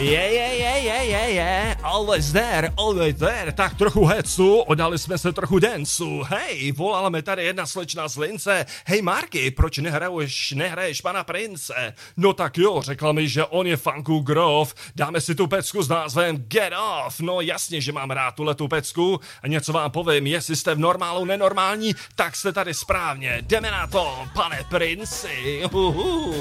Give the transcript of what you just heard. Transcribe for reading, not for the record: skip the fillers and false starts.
Always there, tak trochu hecu, odali jsme se trochu dancu. Hej, volala mi tady jedna slečna z Lince. Hej Marky, proč nehraješ pana Prince? No tak jo, řekla mi, že on je funku grof, dáme si tu pecku s názvem Get Off. No jasně, že mám rád tuhletu pecku a něco vám povím, jestli jste v normálu nenormální, tak jste tady správně. Jdeme na to, pane Princi.